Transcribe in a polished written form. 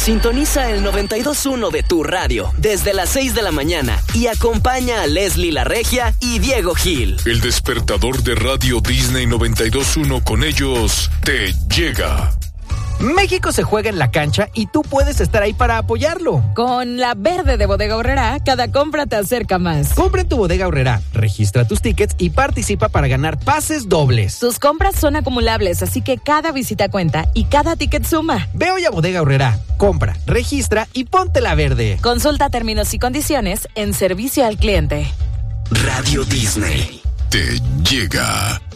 Sintoniza el 92.1 de tu radio desde las 6 de la mañana y acompaña a Leslie La Regia y Diego Gil. El despertador de Radio Disney 92.1, con ellos te llega. México se juega en la cancha y tú puedes estar ahí para apoyarlo. Con la verde de Bodega Aurrerá, cada compra te acerca más. Compra en tu Bodega Aurrerá, registra tus tickets y participa para ganar pases dobles. Tus compras son acumulables, así que cada visita cuenta y cada ticket suma. Ve hoy a Bodega Aurrerá, compra, registra y ponte la verde. Consulta términos y condiciones en servicio al cliente. Radio Disney te llega.